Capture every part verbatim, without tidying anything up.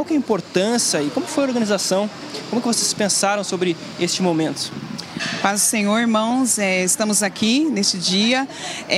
qual que é a importância e como foi a organização? Como que vocês pensaram sobre este momento? Paz do Senhor, irmãos, é, estamos aqui neste dia.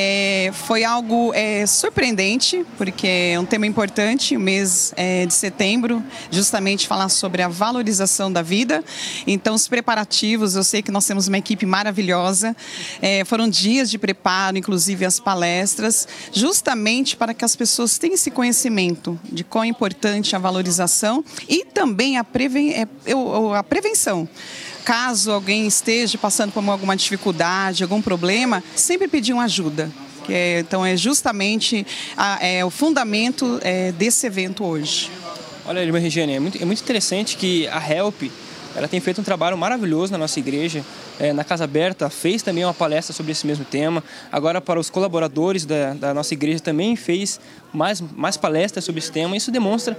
É, foi algo é, surpreendente, porque é um tema importante, o mês é, de setembro, justamente falar sobre a valorização da vida. Então, os preparativos, eu sei que nós temos uma equipe maravilhosa, é, foram dias de preparo, inclusive as palestras, justamente para que as pessoas tenham esse conhecimento de quão é importante a valorização e também a, preven é, a prevenção. Caso alguém esteja passando por alguma dificuldade, algum problema, sempre pedir uma ajuda. Que é, então, é justamente a, é, o fundamento é, desse evento hoje. Olha, irmã Regiane, é muito, é muito interessante que a Help, ela tem feito um trabalho maravilhoso na nossa igreja. É, na Casa Aberta fez também uma palestra sobre esse mesmo tema. Agora, para os colaboradores da, da nossa igreja, também fez mais, mais palestras sobre esse tema. Isso demonstra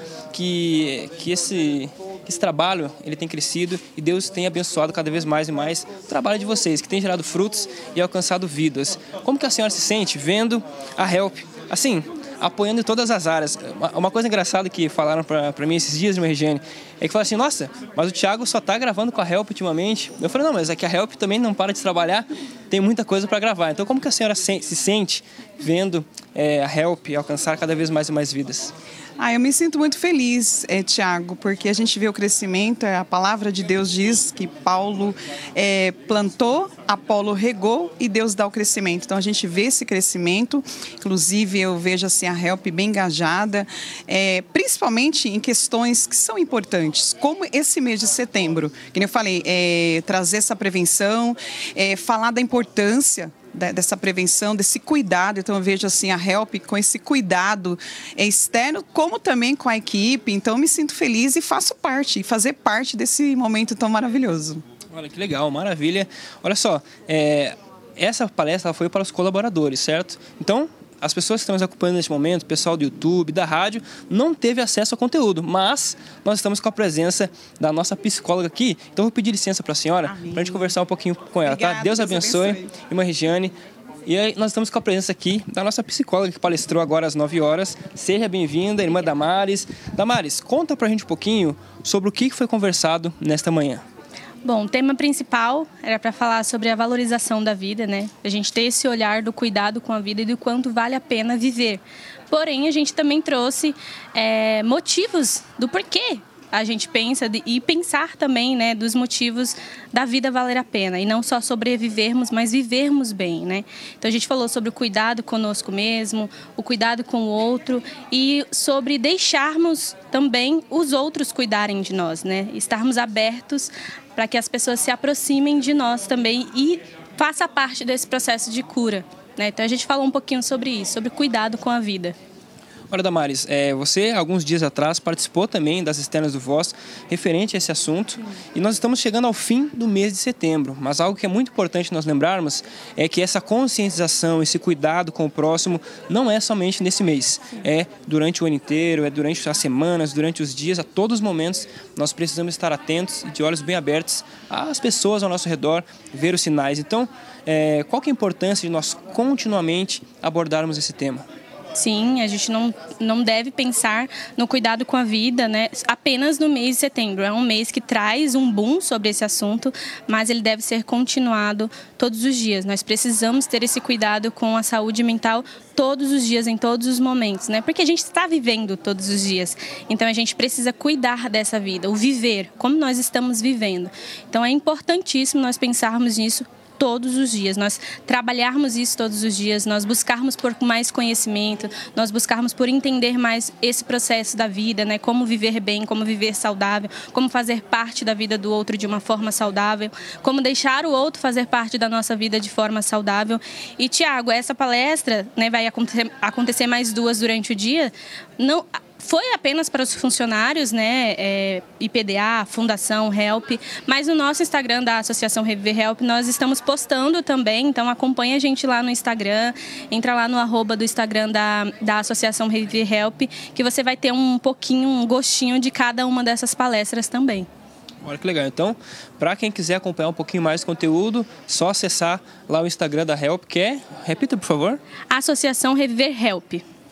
que, que esse... Esse trabalho ele tem crescido e Deus tem abençoado cada vez mais e mais o trabalho de vocês, que tem gerado frutos e alcançado vidas. Como que a senhora se sente vendo a Help, assim, apoiando em todas as áreas? Uma coisa engraçada que falaram para mim esses dias, irmã Regiane, é que falaram assim, nossa, mas o Thiago só está gravando com a Help ultimamente. Eu falei, não, mas é que a Help também não para de trabalhar, tem muita coisa para gravar. Então como que a senhora se, se sente vendo é, a Help alcançar cada vez mais e mais vidas? Ah, eu me sinto muito feliz, é, Tiago, porque a gente vê o crescimento, a palavra de Deus diz que Paulo é, plantou, Apolo regou e Deus dá o crescimento. Então a gente vê esse crescimento, inclusive eu vejo assim, a Help bem engajada, é, principalmente em questões que são importantes, como esse mês de setembro, que nem eu falei, é, trazer essa prevenção, é, falar da importância dessa prevenção, desse cuidado. Então eu vejo assim a Help com esse cuidado externo, como também com a equipe. Então eu me sinto feliz e faço parte, e fazer parte desse momento tão maravilhoso. Olha que legal, maravilha. Olha só, é, essa palestra ela foi para os colaboradores, certo? Então, as pessoas que estão nos acompanhando neste momento, o pessoal do YouTube, da rádio, não teve acesso ao conteúdo, mas nós estamos com a presença da nossa psicóloga aqui, então eu vou pedir licença para a senhora, para a gente conversar um pouquinho com ela, Obrigada, tá? Deus abençoe, abençoe. Irmã Regiane. E aí nós estamos com a presença aqui da nossa psicóloga que palestrou agora às nove horas. Seja bem-vinda, irmã Damares. Damares, conta pra gente um pouquinho sobre o que foi conversado nesta manhã. Bom, o tema principal era para falar sobre a valorização da vida, né? A gente ter esse olhar do cuidado com a vida e do quanto vale a pena viver. Porém, a gente também trouxe é, motivos do porquê a gente pensa de, e pensar também, né, dos motivos da vida valer a pena. E não só sobrevivermos, mas vivermos bem, né? Então, a gente falou sobre o cuidado conosco mesmo, o cuidado com o outro e sobre deixarmos também os outros cuidarem de nós, né? Estarmos abertos para que as pessoas se aproximem de nós também e faça parte desse processo de cura, né? Então, a gente falou um pouquinho sobre isso, sobre cuidado com a vida. Olha, Damares, é, você, alguns dias atrás, participou também das externas do Voz referente a esse assunto. Sim. E nós estamos chegando ao fim do mês de setembro. Mas algo que é muito importante nós lembrarmos é que essa conscientização, esse cuidado com o próximo, não é somente nesse mês. Sim. É durante o ano inteiro, é durante as semanas, durante os dias, a todos os momentos. Nós precisamos estar atentos e de olhos bem abertos às pessoas ao nosso redor, ver os sinais. Então, é, qual que é a importância de nós continuamente abordarmos esse tema? Sim, a gente não, não deve pensar no cuidado com a vida, né, apenas no mês de setembro. É um mês que traz um boom sobre esse assunto, mas ele deve ser continuado todos os dias. Nós precisamos ter esse cuidado com a saúde mental todos os dias, em todos os momentos, né? Porque a gente está vivendo todos os dias. Então, a gente precisa cuidar dessa vida, o viver, como nós estamos vivendo. Então, é importantíssimo nós pensarmos nisso todos os dias, nós trabalharmos isso todos os dias, nós buscarmos por mais conhecimento, nós buscarmos por entender mais esse processo da vida, né? Como viver bem, como viver saudável, como fazer parte da vida do outro de uma forma saudável, como deixar o outro fazer parte da nossa vida de forma saudável. E, Tiago, essa palestra, né, vai acontecer, acontecer mais duas durante o dia, não... Foi apenas para os funcionários, né, é, I P D A, Fundação Help, mas no nosso Instagram da Associação Reviver Help nós estamos postando também, então acompanha a gente lá no Instagram, entra lá no arroba do Instagram da, da Associação Reviver Help, que você vai ter um pouquinho, um gostinho de cada uma dessas palestras também. Olha que legal. Então, para quem quiser acompanhar um pouquinho mais de conteúdo, só acessar lá o Instagram da Help, que é, repita por favor. Associação Reviver Help.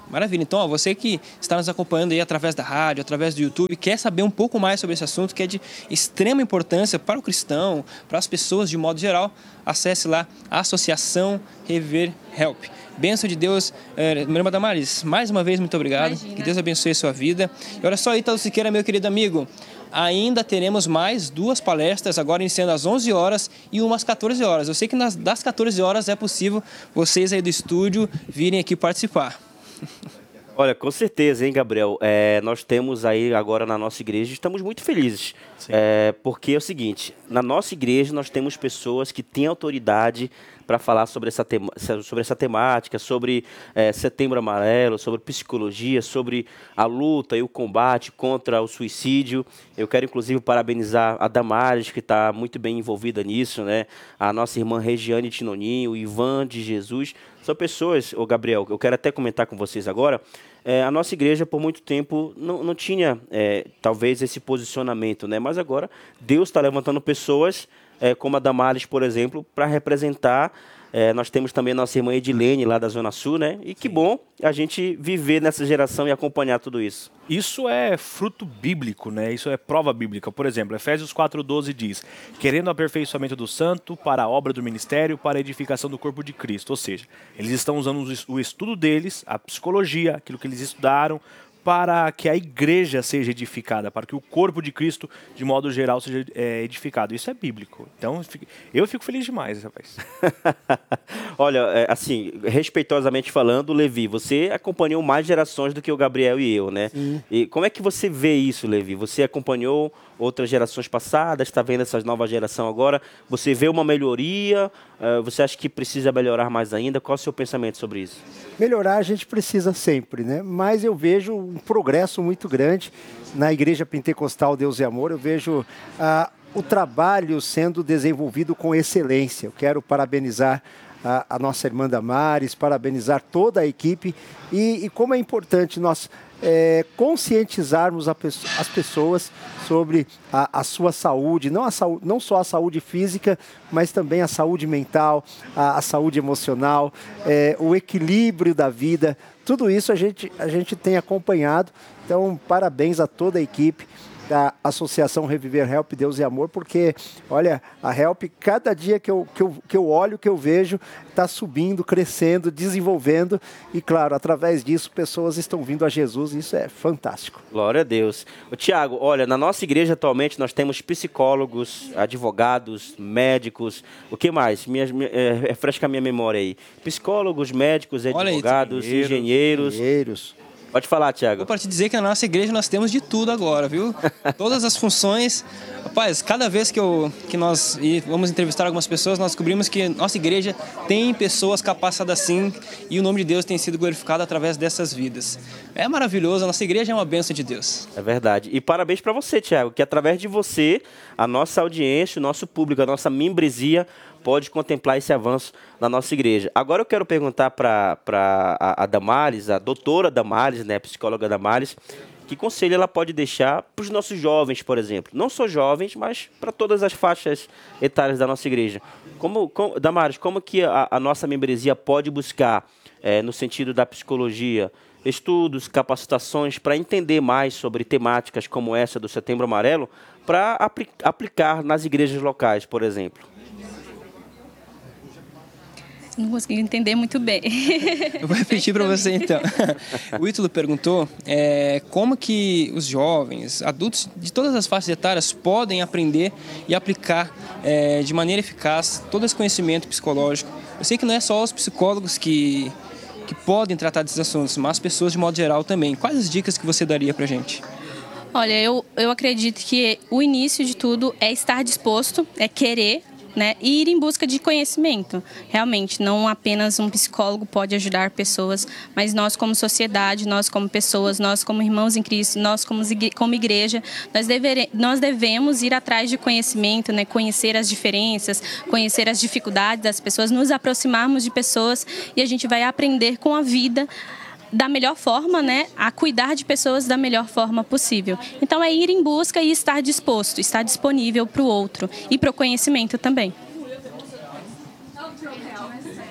Maravilha. Então, ó, você que está nos acompanhando aí através da rádio, através do YouTube, quer saber um pouco mais sobre esse assunto, que é de extrema importância para o cristão, para as pessoas de modo geral, acesse lá a Associação Reviver Help. Bênção de Deus. Eh, minha irmã Damares, mais uma vez, muito obrigado. Imagina. Que Deus abençoe a sua vida. E olha só, Ítalo Siqueira, meu querido amigo, ainda teremos mais duas palestras, agora iniciando às onze horas e umas quatorze horas. Eu sei que nas, das quatorze horas é possível vocês aí do estúdio virem aqui participar. Olha, com certeza, hein, Gabriel? É, nós temos aí agora na nossa igreja, estamos muito felizes. É, porque é o seguinte, na nossa igreja nós temos pessoas que têm autoridade para falar sobre essa, tema, sobre essa temática, sobre é, Setembro Amarelo, sobre psicologia, sobre a luta e o combate contra o suicídio. Eu quero, inclusive, parabenizar a Damares, que está muito bem envolvida nisso, né? A nossa irmã Regiane Tinoninho, o Ivan de Jesus. São pessoas, ô Gabriel, eu quero até comentar com vocês agora, é, a nossa igreja, por muito tempo, não, não tinha, é, talvez, esse posicionamento, né? Mas agora, Deus está levantando pessoas, é, como a Damares, por exemplo, para representar. É, nós temos também a nossa irmã Edilene, lá da Zona Sul, né? E que bom a gente viver nessa geração e acompanhar tudo isso. Isso é fruto bíblico, né? Isso é prova bíblica. Por exemplo, Efésios quatro doze diz: querendo o aperfeiçoamento do santo para a obra do ministério, para a edificação do corpo de Cristo. Ou seja, eles estão usando o estudo deles, a psicologia, aquilo que eles estudaram, para que a igreja seja edificada, para que o corpo de Cristo, de modo geral, seja é, edificado. Isso é bíblico. Então, eu fico feliz demais, rapaz. Olha, assim, respeitosamente falando, Levi, você acompanhou mais gerações do que o Gabriel e eu, né? Sim. E como é que você vê isso, Levi? Você acompanhou outras gerações passadas, está vendo essa nova geração agora? Você vê uma melhoria? Uh, você acha que precisa melhorar mais ainda? Qual é o seu pensamento sobre isso? Melhorar a gente precisa sempre, né? Mas eu vejo um progresso muito grande na Igreja Pentecostal Deus e Amor. Eu vejo uh, o trabalho sendo desenvolvido com excelência. Eu quero parabenizar a, a nossa irmã Damares, parabenizar toda a equipe e, e como é importante nós é, conscientizarmos a, as pessoas sobre a, a sua saúde, não, a saúde, não só a saúde física, mas também a saúde mental, a, a saúde emocional, é, o equilíbrio da vida. Tudo isso a gente, a gente tem acompanhado. Então, parabéns a toda a equipe da Associação Reviver Help Deus e Amor, porque, olha, a Help, cada dia que eu, que eu, que eu olho, que eu vejo, está subindo, crescendo, desenvolvendo e, claro, através disso, pessoas estão vindo a Jesus e isso é fantástico. Glória a Deus. Ô, Tiago, olha, na nossa igreja atualmente nós temos psicólogos, advogados, médicos, o que mais? Minha, é, refresca a minha memória aí. Psicólogos, médicos, advogados, aí, engenheiros. engenheiros. Pode falar, Tiago. Para te dizer que na nossa igreja nós temos de tudo agora, viu? Todas as funções. Rapaz, cada vez que, eu, que nós vamos entrevistar algumas pessoas, nós descobrimos que nossa igreja tem pessoas capacitadas assim e o nome de Deus tem sido glorificado através dessas vidas. É maravilhoso, a nossa igreja é uma bênção de Deus. É verdade. E parabéns para você, Tiago, que através de você, a nossa audiência, o nosso público, a nossa membresia pode contemplar esse avanço na nossa igreja. Agora eu quero perguntar para a, a Damares, a doutora Damares, né, a psicóloga Damares, que conselho ela pode deixar para os nossos jovens, por exemplo. Não só jovens, mas para todas as faixas etárias da nossa igreja. Como, como, Damares, como que a, a nossa membresia pode buscar, é, no sentido da psicologia, estudos, capacitações para entender mais sobre temáticas como essa do Setembro Amarelo, para apli- aplicar nas igrejas locais, por exemplo? Não consegui entender muito bem. Eu vou repetir para você, então. O Ítalo perguntou é, como que os jovens, adultos de todas as faixas etárias podem aprender e aplicar é, de maneira eficaz todo esse conhecimento psicológico. Eu sei que não é só os psicólogos que, que podem tratar desses assuntos, mas pessoas de modo geral também. Quais as dicas que você daria para a gente? Olha, eu, eu acredito que o início de tudo é estar disposto, é querer, né, e ir em busca de conhecimento. Realmente, não apenas um psicólogo pode ajudar pessoas, mas nós como sociedade, nós como pessoas, nós como irmãos em Cristo, nós como, como igreja, nós, devere, nós devemos ir atrás de conhecimento, né, conhecer as diferenças, conhecer as dificuldades das pessoas, nos aproximarmos de pessoas e a gente vai aprender com a vida da melhor forma, né, a cuidar de pessoas da melhor forma possível. Então é ir em busca e estar disposto, estar disponível para o outro e para o conhecimento também.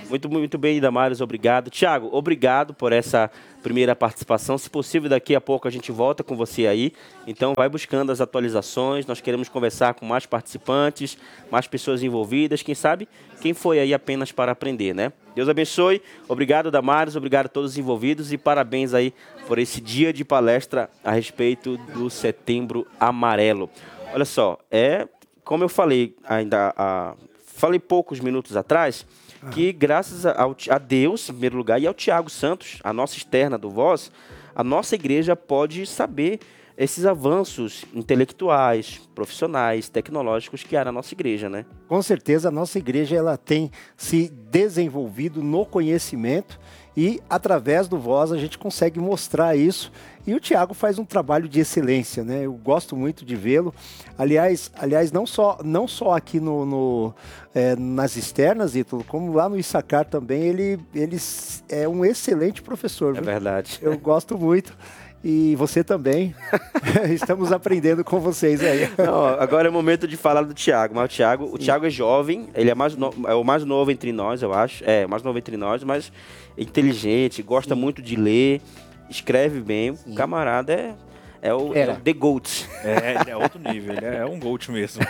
Muito, muito bem, Damares, obrigado. Tiago, obrigado por essa primeira participação. Se possível, daqui a pouco a gente volta com você aí. Então, vai buscando as atualizações. Nós queremos conversar com mais participantes, mais pessoas envolvidas. Quem sabe, quem foi aí apenas para aprender, né? Deus abençoe. Obrigado, Damares. Obrigado a todos os envolvidos. E parabéns aí por esse dia de palestra a respeito do Setembro Amarelo. Olha só, é como eu falei ainda, a, falei poucos minutos atrás, que graças ao, a Deus, em primeiro lugar, e ao Tiago Santos, a nossa externa do Voz, a nossa igreja pode saber esses avanços intelectuais, profissionais, tecnológicos que há na nossa igreja, né? Com certeza, a nossa igreja ela tem se desenvolvido no conhecimento e, através do Voz, a gente consegue mostrar isso. E o Tiago faz um trabalho de excelência, né? Eu gosto muito de vê-lo. Aliás, aliás não, só, não só aqui no, no, é, nas externas, Ítalo, como lá no Issacar também, ele, ele é um excelente professor. É viu? verdade. Eu gosto muito. E você também. Estamos aprendendo com vocês aí. Não, agora é o momento de falar do Tiago. Mas o Tiago, o Tiago é jovem, ele é, mais no, é o mais novo entre nós, eu acho. É, o mais novo entre nós, mas é inteligente, gosta Sim. muito de ler, escreve bem. Sim. O camarada é, é, o, é o The Goat. É, ele é outro nível, ele é um Goat mesmo.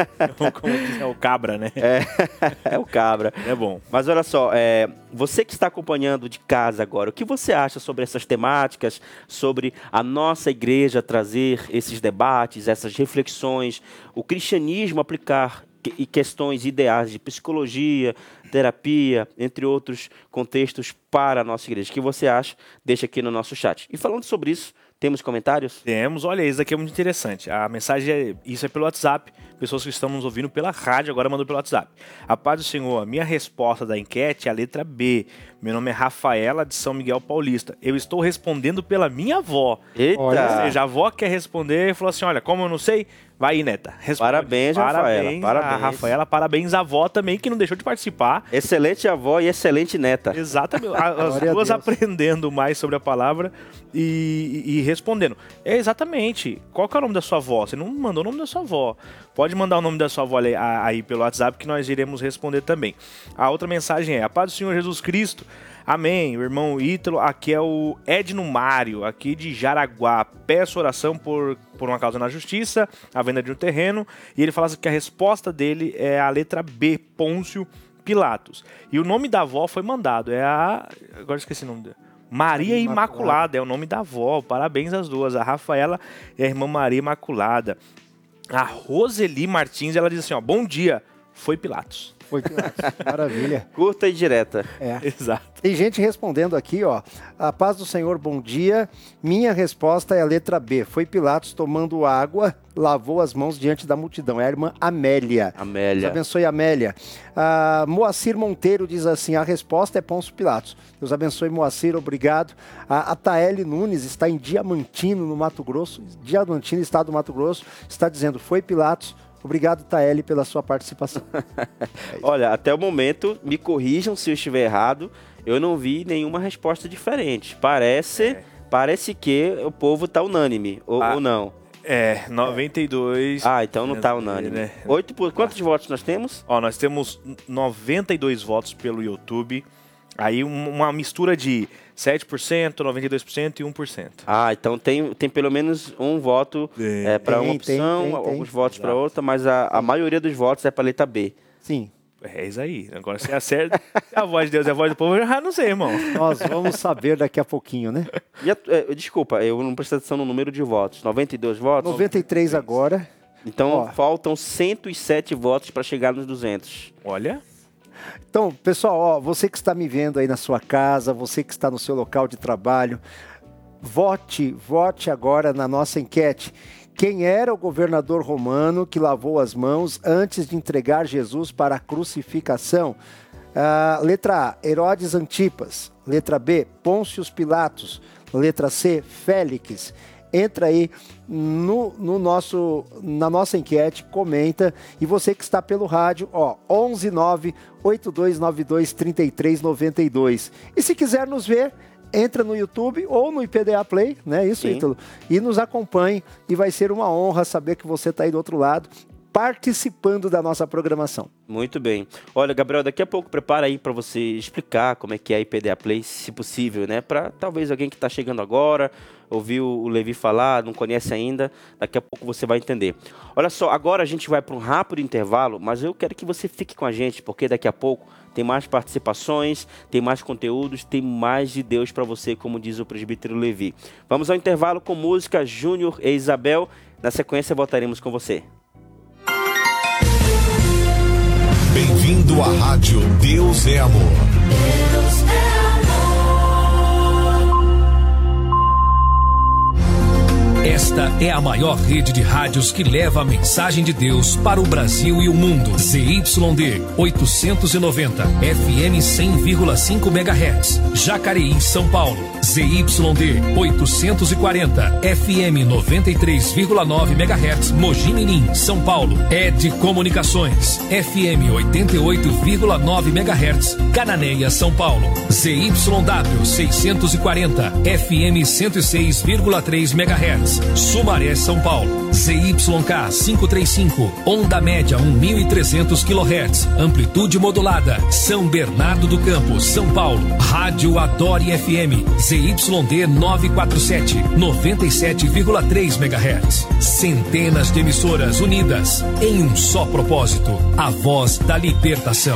Como diz, é o cabra, né? É, é o cabra. É bom. Mas olha só, é, você que está acompanhando de casa agora, o que você acha sobre essas temáticas, sobre a nossa igreja trazer esses debates, essas reflexões, o cristianismo aplicar e questões ideais de psicologia, terapia, entre outros contextos para a nossa igreja? O que você acha? Deixa aqui no nosso chat. E falando sobre isso, temos comentários? Temos, olha, isso aqui é muito interessante. A mensagem é, isso é pelo WhatsApp, pessoas que estão nos ouvindo pela rádio, agora mandou pelo WhatsApp. A paz do Senhor, a minha resposta da enquete é a letra B. Meu nome é Rafaela, de São Miguel Paulista. Eu estou respondendo pela minha avó. Eita! Ou seja, a avó quer responder e falou assim, olha, como eu não sei, vai aí, neta. Responde. Parabéns, parabéns, Rafaela. Parabéns. A Rafaela, parabéns à avó também, que não deixou de participar. Excelente avó e excelente neta. Exatamente. As duas aprendendo mais sobre a palavra e, e, e respondendo. É exatamente. Qual que é o nome da sua avó? Você não mandou o nome da sua avó. Pode mandar o nome da sua avó aí, aí pelo WhatsApp que nós iremos responder também. A outra mensagem é: a paz do Senhor Jesus Cristo. Amém. O irmão Ítalo, aqui é o Edno Mário, aqui de Jaraguá. Peço oração por, por uma causa na justiça, a venda de um terreno. E ele fala que a resposta dele é a letra B, Pôncio Pilatos. E o nome da avó foi mandado. É a... Agora esqueci o nome dela. Maria Imaculada. Imaculada é o nome da avó. Parabéns às duas. A Rafaela e a irmã Maria Imaculada. A Roseli Martins, ela diz assim, ó, bom dia, foi Pilatos. Foi Pilatos, maravilha. Curta e direta. É. Exato. Tem gente respondendo aqui, ó, a paz do Senhor, bom dia, minha resposta é a letra B, foi Pilatos tomando água, lavou as mãos diante da multidão, é a irmã Amélia. Amélia. Deus abençoe, Amélia. A Moacir Monteiro diz assim, a resposta é Pôncio Pilatos. Deus abençoe, Moacir, obrigado. A, a Taeli Nunes está em Diamantino, no Mato Grosso, Diamantino, estado do Mato Grosso, está dizendo, foi Pilatos. Obrigado, Taeli, pela sua participação. É Olha, até o momento, me corrijam se eu estiver errado, eu não vi nenhuma resposta diferente. Parece, é. parece que o povo está unânime, ou, ah, ou não? É, noventa e dois. Ah, então não está unânime. Né? oito por... Quantos ah. votos nós temos? Ó, nós temos noventa e dois votos pelo YouTube. Aí uma mistura de sete por cento, noventa e dois por cento e um por cento. Ah, então tem, tem pelo menos um voto é, para uma opção, tem, tem, alguns tem. votos para outra, mas a, a maioria dos votos é para a letra B. Sim. É isso aí. Agora você acerta. A voz de Deus e a voz do povo, eu já não sei, irmão. Nós vamos saber daqui a pouquinho, né? E a, é, desculpa, eu não prestei atenção no número de votos. noventa e dois votos? noventa e três agora. Então Ó. faltam cento e sete votos para chegar nos duzentos. Olha... Então, pessoal, ó, você que está me vendo aí na sua casa, você que está no seu local de trabalho, vote, vote agora na nossa enquete. Quem era o governador romano que lavou as mãos antes de entregar Jesus para a crucificação? Ah, letra A, Herodes Antipas. Letra B, Pôncio Pilatos. Letra C, Félix. Entra aí no, no nosso, na nossa enquete, comenta. E você que está pelo rádio, ó, onze nove oito dois nove dois três três nove dois. E se quiser nos ver, entra no YouTube ou no I P D A Play, né? Isso, Ítalo? E nos acompanhe. E vai ser uma honra saber que você está aí do outro lado. participando da nossa programação. Muito bem. Olha, Gabriel, daqui a pouco prepara aí para você explicar como é que é a I P D A Play, se possível, né? Para talvez alguém que está chegando agora, ouviu o Levi falar, não conhece ainda, daqui a pouco você vai entender. Olha só, agora a gente vai para um rápido intervalo, mas eu quero que você fique com a gente, porque daqui a pouco tem mais participações, tem mais conteúdos, tem mais de Deus para você, como diz o presbítero Levi. Vamos ao intervalo com música Júnior e Isabel. Na sequência, voltaremos com você. Bem-vindo à rádio Deus é Amor. Deus é amor. Esta é a maior rede de rádios que leva a mensagem de Deus para o Brasil e o mundo. Z Y D oitocentos e noventa, F M cem vírgula cinco megahertz, Jacareí, São Paulo. Z Y D oitocentos e quarenta, F M noventa e três vírgula nove megahertz, Mogi Mirim, São Paulo. Ed Comunicações, F M oitenta e oito vírgula nove megahertz, Cananéia, São Paulo. Z Y W seiscentos e quarenta, F M cento e seis vírgula três megahertz, Sumaré, São Paulo. Z Y K quinhentos e trinta e cinco, onda média mil e trezentos quilohertz, amplitude modulada, São Bernardo do Campo, São Paulo. Rádio Adore F M, Z Y D novecentos e quarenta e sete, noventa e sete vírgula três megahertz. Centenas de emissoras unidas em um só propósito, a voz da libertação.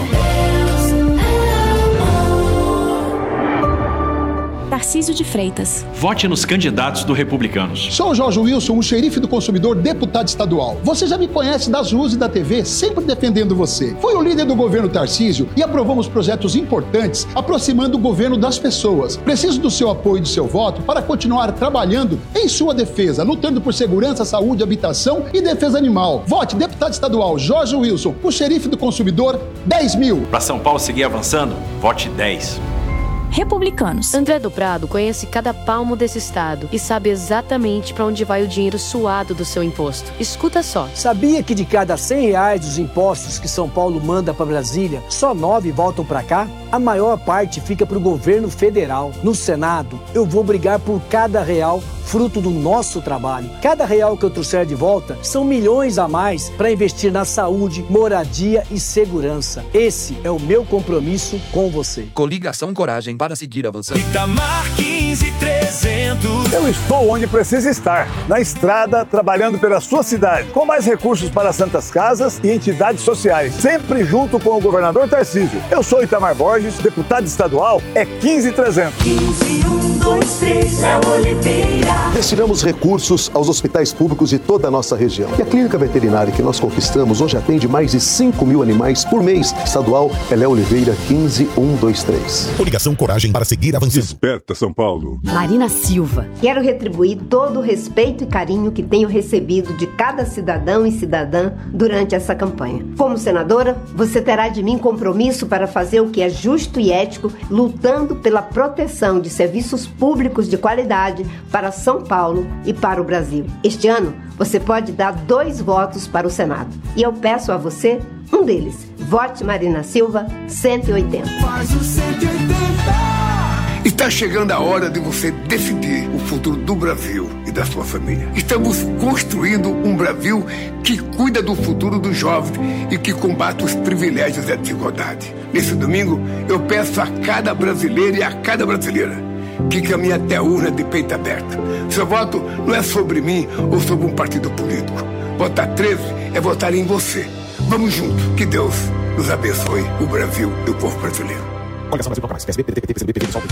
Tarcísio de Freitas. Vote nos candidatos do Republicanos. Sou o Jorge Wilson, o xerife do consumidor, deputado estadual. Você já me conhece das ruas e da T V, sempre defendendo você. Fui o líder do governo Tarcísio e aprovamos projetos importantes, aproximando o governo das pessoas. Preciso do seu apoio e do seu voto para continuar trabalhando em sua defesa, lutando por segurança, saúde, habitação e defesa animal. Vote deputado estadual Jorge Wilson, o xerife do consumidor, dez mil. Para São Paulo seguir avançando, vote dez. Republicanos. André do Prado conhece cada palmo desse estado e sabe exatamente para onde vai o dinheiro suado do seu imposto. Escuta só. Sabia que de cada cem reais dos impostos que São Paulo manda para Brasília, só nove voltam para cá? A maior parte fica para o governo federal. No Senado, eu vou brigar por cada real fruto do nosso trabalho. Cada real que eu trouxer de volta são milhões a mais para investir na saúde, moradia e segurança. Esse é o meu compromisso com você. Coligação Coragem para seguir avançando. Itamar quinze trezentos. Eu estou onde precisa estar, na estrada, trabalhando pela sua cidade, com mais recursos para santas casas e entidades sociais, sempre junto com o governador Tarcísio. Eu sou Itamar Borges, deputado estadual, é quinze trezentos. quinze, um, dois, três, é Oliveira. Destinamos recursos aos hospitais públicos de toda a nossa região. E a clínica veterinária que nós conquistamos hoje atende mais de cinco mil animais por mês. Estadual Pelé Oliveira quinze, um, dois, três. Coligação Coragem para seguir avançando. Desperta, São Paulo. Marina Silva. Quero retribuir todo o respeito e carinho que tenho recebido de cada cidadão e cidadã durante essa campanha. Como senadora, você terá de mim compromisso para fazer o que é justo e ético, lutando pela proteção de serviços públicos de qualidade para São Paulo e para o Brasil. Este ano, você pode dar dois votos para o Senado. E eu peço a você um deles. Vote Marina Silva, cento e oitenta. Faz o cento e oitenta. Está chegando a hora de você decidir o futuro do Brasil e da sua família. Estamos construindo um Brasil que cuida do futuro dos jovens e que combate os privilégios e a desigualdade. Nesse domingo, eu peço a cada brasileiro e a cada brasileira que caminhe até a urna de peito aberto. Seu voto não é sobre mim ou sobre um partido político. Votar treze é votar em você. Vamos juntos. Que Deus nos abençoe, o Brasil e o povo brasileiro. Coligação Brasil Proclamais. P S B, P D T, P C B, P V, PSOL,